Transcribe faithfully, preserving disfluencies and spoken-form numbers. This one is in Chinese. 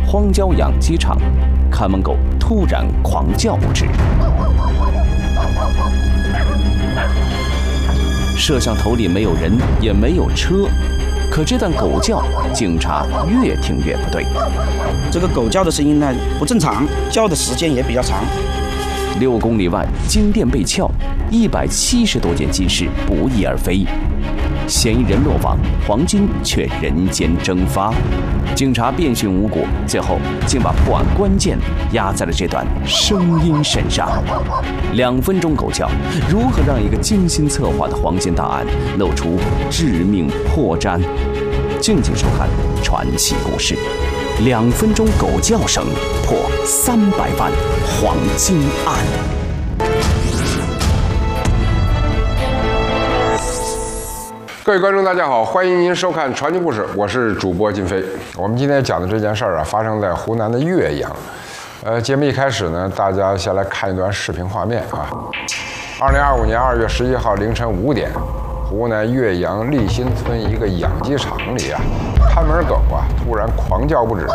荒郊养鸡场，看门狗突然狂叫不止。摄像头里没有人，也没有车，可这段狗叫，警察越听越不对。 这个狗叫的声音呢不正常，叫的时间也比较长。 六公里外，金店被撬，一百七十多件金饰不翼而飞。嫌疑人落网，黄金却人间蒸发。警察遍寻无果，最后竟把破案关键压在了这段声音身上。两分钟狗叫，如何让一个精心策划的黄金大案露出致命破绽？敬请收看传奇故事。两分钟狗叫声破三百万黄金案。 各位观众，大家好，欢迎您收看传奇故事，我是主播金飞。我们今天讲的这件事儿啊，发生在湖南的岳阳。呃，节目一开始呢，大家先来看一段视频画面啊。二零二五年二月十一号凌晨五点，湖南岳阳立新村一个养鸡场里啊，看门狗啊突然狂叫不止，